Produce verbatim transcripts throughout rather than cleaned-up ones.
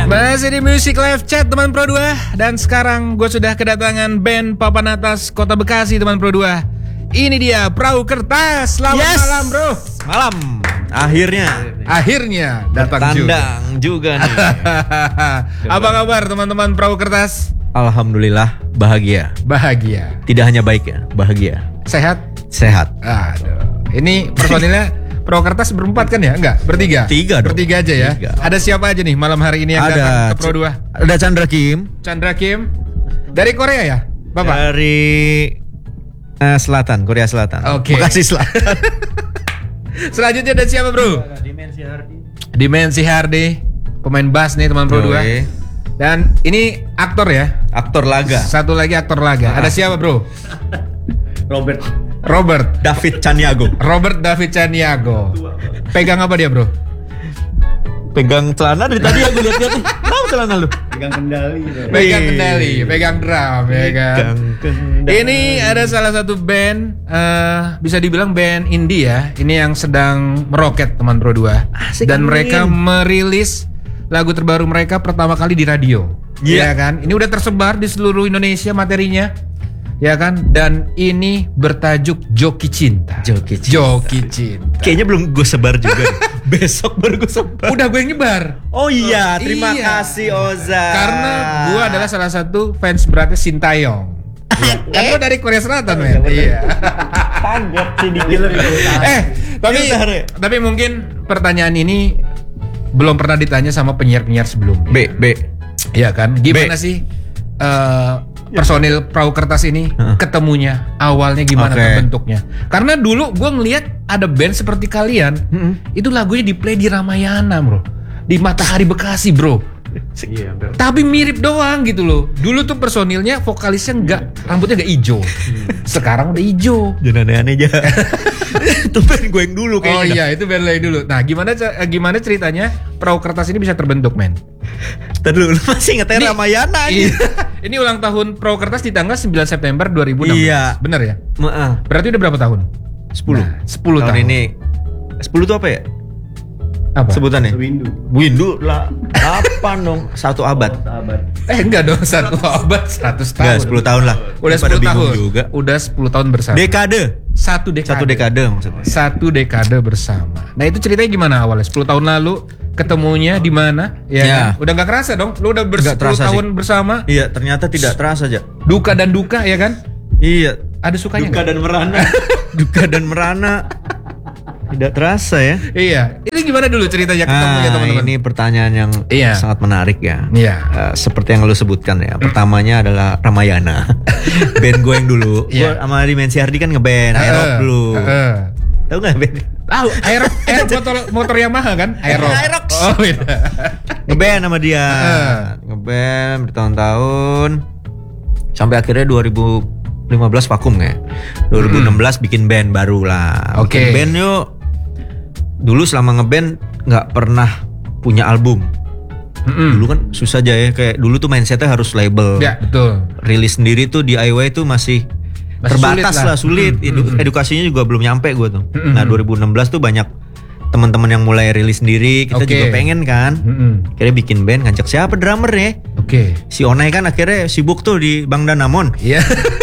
Masih di Music Live Chat teman Pro dua. Dan sekarang gue sudah kedatangan band Papan Atas Kota Bekasi teman Pro dua. Ini dia Perahu Kertas. Selamat yes. malam bro. Malam. Akhirnya Akhirnya datang Tandang juga, juga nih. Apa kabar teman-teman Perahu Kertas? Alhamdulillah bahagia. Bahagia. Tidak hanya baik ya, bahagia. Sehat? Sehat. Aduh. Ini personilnya Perahu Kertas berempat kan ya? Enggak, bertiga. Tiga dong. Bertiga aja ya. Tiga. Ada siapa aja nih malam hari ini yang ada datang ke Pro dua? Ada Chandra Kim. Chandra Kim. Dari Korea ya, Bapak? Dari uh, Selatan, Korea Selatan. Oke. Okay. Bekasi Selatan. Selanjutnya ada siapa bro? Dimensi Hardi. Dimensi Hardi, pemain bass nih teman Pro dua. Dan ini aktor ya? Aktor laga. Satu lagi aktor laga. Ada siapa bro? Robert. Robert David Caniago. Robert David Caniago. Pegang apa dia bro? Pegang celana dari tadi aku lihat-lihat nih. Tahu celana lu? Pegang kendali. Pegang kendali, pegang drum ya kan. Pegang kendali. Ini ada salah satu band uh, bisa dibilang band indie ya. Ini yang sedang meroket teman Pro dua. Asik. Dan amin. mereka merilis lagu terbaru mereka pertama kali di radio. Iya yeah. kan? Ini udah tersebar di seluruh Indonesia materinya. Ya kan? Dan ini bertajuk Joki Cinta. Joki Cinta. Joki Cinta. Kayaknya belum gue sebar juga. Besok baru gue sebar. Udah gue yang nyebar. Oh iya, terima iya. kasih Oza. Karena gue adalah salah satu fans beratnya Sintayong. Ya. Kan gue dari Korea Selatan men. Iya. Kaget sih dikit. Eh, tapi tapi mungkin pertanyaan ini belum pernah ditanya sama penyiar-penyiar sebelumnya. B, B. Iya kan? Gimana B. sih uh, personil Perahu Kertas ini huh? ketemunya? Awalnya gimana okay. terbentuknya? Karena dulu gue ngelihat ada band seperti kalian, hmm. itu lagunya di play di Ramayana bro, di Matahari Bekasi bro. Iya, tapi mirip doang gitu loh. Dulu tuh personilnya vokalisnya enggak, rambutnya enggak hijau. Sekarang udah hijau. Jangan aneh-aneh aja. Itu band gue yang dulu kayaknya. Oh iya, itu band lo yang dulu. Nah, gimana gimana ceritanya Perahu Kertas ini bisa terbentuk, men? Tadi dulu masih ngeter Ramayana aja. Ini ulang tahun Perahu Kertas di tanggal sembilan September dua ribu enam belas. Iya. Bener ya? Maaf. Berarti udah berapa tahun? sepuluh. Nah, sepuluh tahun. Tahun ini sepuluh tuh apa ya? Apa? Sebutannya? Windu. Windu lah. Apa dong? Satu abad. Oh, abad. Eh enggak dong, satu abad seratus tahun. Enggak, sepuluh tahun lah. Udah sepuluh tahun juga. Udah sepuluh tahun bersama. Dekade. Satu dekade. Satu dekade maksudnya. Satu dekade bersama. Nah, itu ceritanya gimana awalnya? sepuluh tahun lalu ketemunya di mana? Ya, ya. Kan? Udah enggak kerasa dong. Lu udah bersepuluh tahun sih. Bersama. Iya, ternyata tidak terasa aja. Duka dan duka ya kan? Iya. Ada sukanya Duka gak? dan merana. Duka dan merana. Tidak terasa ya. Iya. Ini gimana dulu ceritanya ketemunya ah, teman-teman? Ini pertanyaan yang iya. sangat menarik ya. Iya. Uh, seperti yang lu sebutkan ya. Pertamanya adalah Ramayana. Band gue yang dulu. Gue sama Dimensi Hardi kan ngeband uh, Aerob dulu. Uh, Tahu nggak band? Tahu. Aerob, Aerob motor motor Yamaha kan? Aerob. Aerob. Oh iya. Ngeband sama dia. Uh. Ngeband bertahun-tahun. Sampai akhirnya dua ribu lima belas vakum ya. dua ribu enam belas hmm. bikin band baru lah. Oke. Okay. Band yuk. Dulu selama ngeband nggak pernah punya album. Mm-mm. Dulu kan susah aja ya, kayak dulu tuh mindsetnya harus label. Ya betul. Rilis sendiri tuh D I Y tuh masih, masih terbatas sulit lah. lah, sulit. Mm-hmm. Edukasinya juga belum nyampe gue tuh. Mm-hmm. Nah dua ribu enam belas tuh banyak teman-teman yang mulai rilis sendiri. Kita okay. juga pengen kan. Mm-hmm. Akhirnya bikin band, ngajak siapa drummer ya? Oke. Okay. Si Onai kan akhirnya sibuk tuh di Bang Danamon. Iya.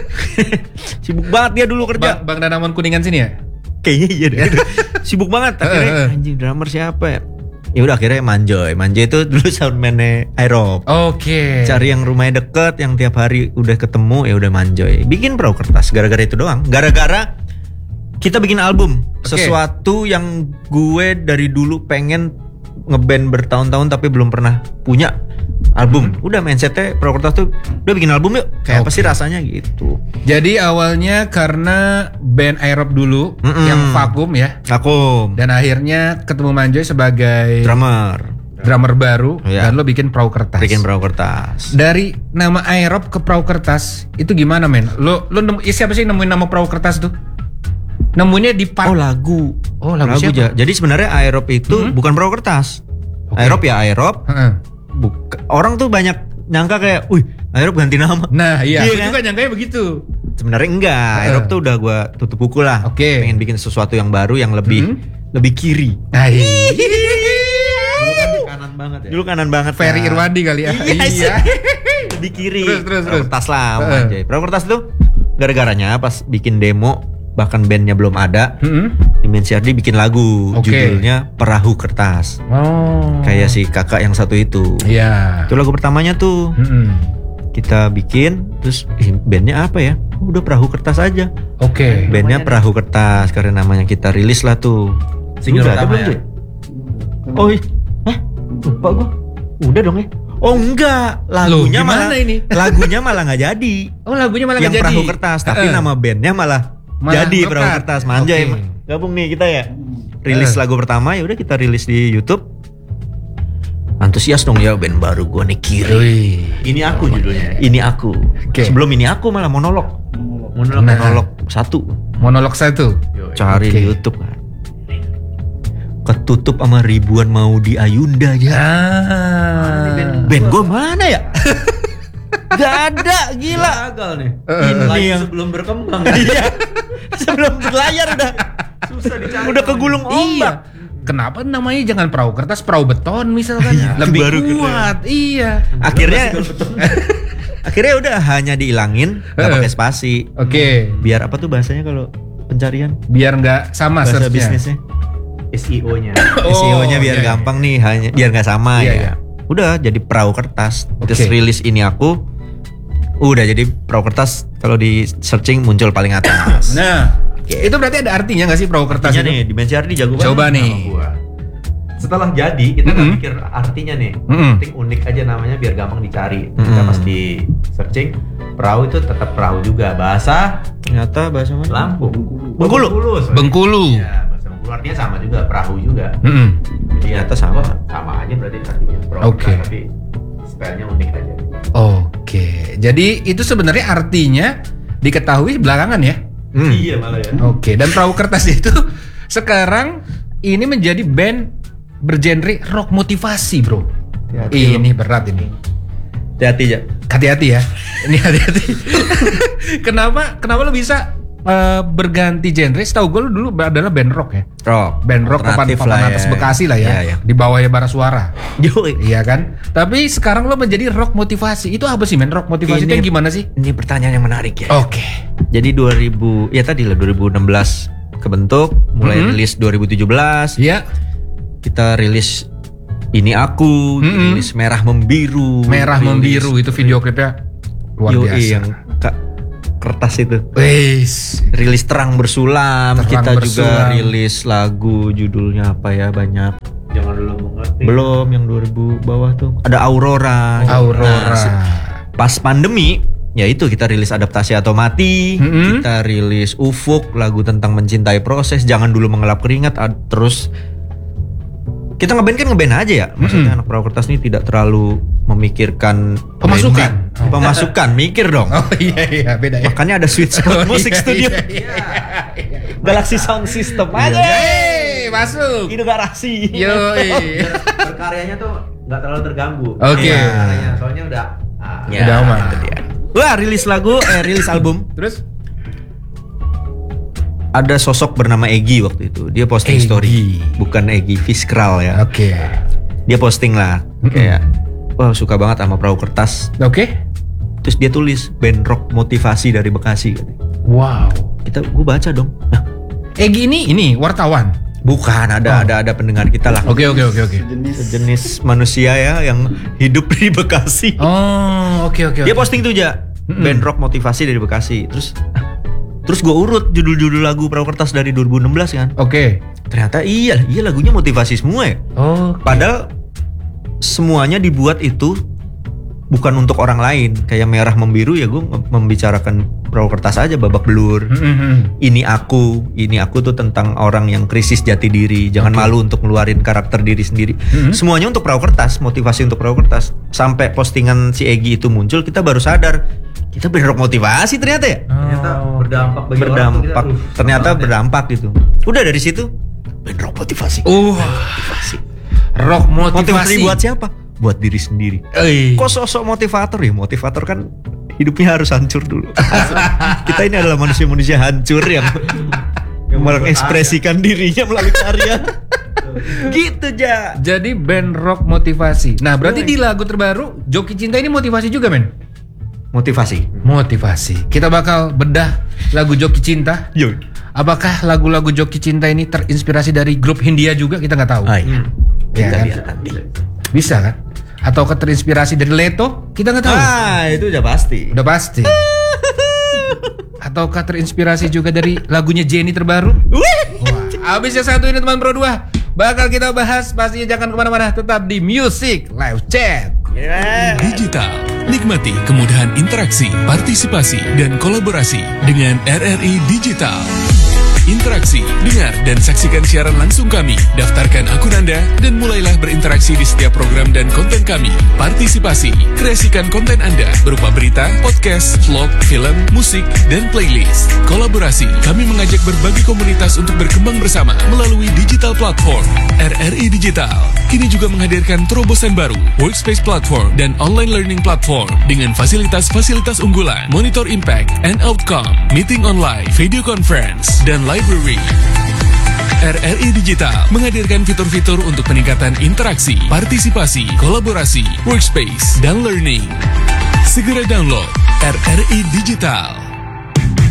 Sibuk banget dia dulu kerja. Bang, Bang Danamon Kuningan sini ya? Kayaknya iya deh. Sibuk banget akhirnya anjing drummer siapa ya? Ya udah akhirnya Manjoy. Manjoy itu dulu soundman-nya Aerob. Oke. Okay. Cari yang rumahnya deket, yang tiap hari udah ketemu, ya udah Manjoy. Bikin Perahu Kertas gara-gara itu doang. Gara-gara kita bikin album. Okay. Sesuatu yang gue dari dulu pengen ngeband bertahun-tahun tapi belum pernah punya album. Hmm. Udah mindsetnya Perahu Kertas tuh udah bikin album yuk. Kayak okay. apa sih rasanya gitu. Jadi awalnya karena band Aerob dulu Mm-mm. yang vakum ya. Vakum. Dan akhirnya ketemu Manjoy sebagai drummer. Drummer baru ya. Dan lo bikin Perahu Kertas. Bikin Perahu Kertas. Dari nama Aerob ke Perahu Kertas itu gimana men? Lo lo nemu, siapa sih nemuin nama Perahu Kertas tuh? Nemuinnya di part. Oh lagu. Oh lagu, lagu siapa? Jadi sebenarnya Aerob itu hmm? bukan Perahu Kertas. Okay. Aerob ya Aerob. Hmm. Buka, orang tuh banyak nyangka kayak, wih, Aerob ganti nama. Nah, iya, iya aku kan? juga nyangkanya begitu. Sebenarnya enggak. Uh. Aerob tuh udah gue tutup buku lah. Oke. Okay. Pengen bikin sesuatu yang baru yang lebih hmm? lebih kiri. Nah, dulu kan di kanan banget ya. Dulu kanan banget. Ferry kan. Irwandi kali ya. Iya. Iya. Di kiri. Terus, terus, Perahu terus. kertas lah, Heeh. anjay. Perahu kertas tuh gara-garanya pas bikin demo, bahkan bandnya belum ada, Mm-mm. Dimensi Ardi bikin lagu, Oke. judulnya Perahu Kertas. Oh. Kayak si kakak yang satu itu. Iya. Itu lagu pertamanya tuh. Mm-mm. Kita bikin, terus eh, bandnya apa ya? Udah Perahu Kertas aja. Oke. Bandnya Perahu Kertas karena namanya kita rilis lah tuh. Single Udah ada pertama belum ya? tuh? Oh, iya. Hah? Lupa gua. Udah dong ya. Oh enggak, lagunya Loh, gimana malah ini? lagunya malah nggak jadi. Oh, lagunya malah Yang nggak jadi. Perahu Kertas, tapi Heeh. nama bandnya malah, Malah jadi lekat. Perahu Kertas. Manjay, Oke. gabung nih kita ya. Rilis Heeh. lagu pertama ya udah kita rilis di YouTube. Antusias dong ya, band baru gua nih Kiri. Wih. Ini aku judulnya. Ini aku. Oke. Sebelum ini aku malah monolog. Monolog, Nah. monolog satu. Monolog satu. Cari Oke. di YouTube kan. Ketutup sama ribuan mau di Ayunda ya. Ah. Band gue mana ya? Gak ada, gila. Gagal nih. Eh, Ini Lagi yang sebelum berkembang. Iya. Sebelum berlayar udah Susah dicari. udah kegulung Iya. ombak. Kenapa namanya jangan perahu kertas, perahu beton misalkan? Itu Lebih baru kuat. Iya. Akhirnya akhirnya udah hanya dihilangin, nggak Eh. pakai spasi. Oke. Biar apa tuh bahasanya kalau pencarian? Biar nggak sama Bahasa search-nya. bisnisnya. S E O-nya. Oh, S E O-nya biar iya, iya. gampang nih, hanya biar nggak sama Iya, ya. iya. Udah jadi perahu kertas. Terus Oke. rilis ini aku. Udah jadi perahu kertas, kalau di searching muncul paling atas. Nah, itu berarti ada artinya nggak sih perahu kertas Artinya itu? nih, Dimensi Ardi jago Coba banget. nih. Sama gua. Setelah jadi kita nggak Mm-mm. mikir artinya nih. Mm-mm. Penting unik aja namanya biar gampang dicari. Kita Mm-mm. pas di searching perahu itu tetap perahu juga. Bahasa Ternyata bahasa mana? Lampung. Bengkulu. Bengkulu. sorry. Bengkulu. Ya, bahasa Bengkulu artinya sama juga, perahu juga. Mm-mm. Jadi Ternyata sama. wah, sama aja berarti artinya perahu. Oke. Kertas, tapi spellnya unik aja. Oke. Jadi itu sebenarnya artinya diketahui belakangan ya. Hmm. Iya malah ya. Oke. Dan perahu kertas itu sekarang ini menjadi band bergenre rock motivasi, bro. Hati-hati Ini berat ini. Hati-hati aja. Hati-hati ya. Ini hati-hati. Kenapa? Kenapa lo bisa eh, berganti genre? Setahu gue lo dulu adalah band rock ya. Rock. Band rock papan, Alternatif papan lah atas ya. Bekasi lah ya. Iya, iya. Di bawahnya bara suara. Yoi. Iya kan? Tapi sekarang lo menjadi rock motivasi. Itu apa sih men? Rock motivasi itu Ini- yang gimana sih? Ini pertanyaan yang menarik ya. Oke. Jadi dua ribu ya tadi lah dua ribu enam belas kebentuk, mulai Mhm. rilis dua ribu tujuh belas. Iya. Kita rilis Ini Aku, Mhm. rilis Merah Membiru. Merah rilis- membiru itu video klipnya luar Yoi, biasa. yang kak kertas itu. Wis. Rilis Terang Bersulam, Terang kita juga Bersulam. rilis lagu judulnya apa ya banyak. Jangan dulu mengerti. Belum yang dua ribu bawah tuh. Ada Aurora. Aurora. Nah, se- pas pandemi ya itu kita rilis Adaptasi atau Mati, Mm-mm. kita rilis Ufuk, lagu tentang mencintai proses, Jangan Dulu Mengelap Keringat, ad- terus kita ngeband kan ngeband aja ya. Maksudnya Mm-mm. anak perahu kertas ini tidak terlalu memikirkan Pemasukan. branding. Oh. Pemasukan, mikir dong. Oh iya iya beda ya. Makanya ada Sweet Spot Oh, Music iya, Studio, iya, iya, iya. Galaxy Sound System aja. Yeay, masuk. Ini garasi. Yoi. Berkaryanya tuh nggak terlalu terganggu. Oke. Iya, karyanya, soalnya udah ah, Ya, Udah aman. itu dia. Wah, rilis lagu, eh rilis album. Terus? Ada sosok bernama Egi waktu itu. Dia posting Egi. story, bukan Egi Fiskral ya. Oke. Dia posting lah kayak, wah suka banget sama perahu kertas. Oke. Terus dia tulis band rock motivasi dari Bekasi. katanya. Wow. Kita, gue baca dong. Nah, Egi ini ini wartawan. bukan ada Oh. ada ada pendengar kita lah. Oke oke oke oke. Sejenis manusia ya yang hidup di Bekasi. Oh, oke oke. Dia oke. posting tuh aja Mm-mm. band rock motivasi dari Bekasi. Terus terus gue urut judul-judul lagu perahu kertas dari dua ribu enam belas kan. Oke. Ternyata iya, iya lagunya motivasi semua ya. Oh. Padahal semuanya dibuat itu bukan untuk orang lain. Kayak Merah Membiru ya gue membicarakan perahu kertas aja babak belur. Ini aku, ini aku tuh tentang orang yang krisis jati diri. Jangan Oke. malu untuk ngeluarin karakter diri sendiri. Mhm. Semuanya untuk perahu kertas, motivasi untuk perahu kertas. Sampai postingan si Egi itu muncul, kita baru sadar kita band rock motivasi ternyata ya. ternyata berdampak bagi orang tuh Berdampak, kita, uh, ternyata banget ya. berdampak gitu. Udah dari situ band rock motivasi. Uh, Motivasi. rock Motivasi motivasi. buat siapa? Buat diri sendiri. Eh. Kok sosok motivator ya? Motivator kan hidupnya harus hancur dulu. Kita ini adalah manusia-manusia hancur yang yang mengekspresikan dirinya melalui karya. Gitu Ja. Jadi band rock motivasi. Nah berarti di lagu terbaru Joki Cinta ini motivasi juga men? Motivasi. Motivasi. Kita bakal bedah lagu Joki Cinta. Yo. Apakah lagu-lagu Joki Cinta ini terinspirasi dari grup Hindia juga? Kita nggak tahu. Ah, iya. Ya Kita kan? lihat nanti. Bisa kan? Atau terinspirasi dari Leto? Kita nggak tahu. Ah, itu udah pasti. Udah pasti. Ataukah terinspirasi juga dari lagunya Jenny terbaru? Wah, abis yang satu ini teman Pro dua bakal kita bahas. Pastinya jangan kemana-mana, tetap di Music Live Chat. Yeah. Digital. Nikmati kemudahan interaksi, partisipasi, dan kolaborasi dengan R R I Digital. Interaksi, dengar, dan saksikan siaran langsung kami. Daftarkan akun Anda dan mulailah berinteraksi di setiap program dan konten kami. Partisipasi, kreasikan konten Anda berupa berita, podcast, vlog, film, musik, dan playlist. Kolaborasi, kami mengajak berbagai komunitas untuk berkembang bersama melalui digital platform. R R I Digital kini juga menghadirkan terobosan baru, workspace platform, dan online learning platform dengan fasilitas-fasilitas unggulan, monitor impact and outcome, meeting online, video conference, dan library. R R I Digital menghadirkan fitur-fitur untuk peningkatan interaksi, partisipasi, kolaborasi, workspace, dan learning. Segera download R R I Digital.